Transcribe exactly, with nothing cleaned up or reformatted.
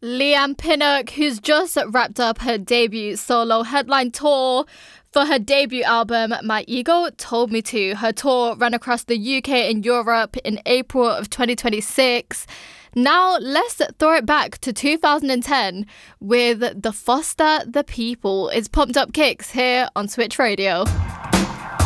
Liam Pinnock, who's just wrapped up her debut solo headline tour for her debut album, My Ego Told Me To. Her tour ran across the U K and Europe in April of twenty twenty-six. Now, let's throw it back to two thousand ten with The Foster the People. It's Pumped Up Kicks here on Switch Radio.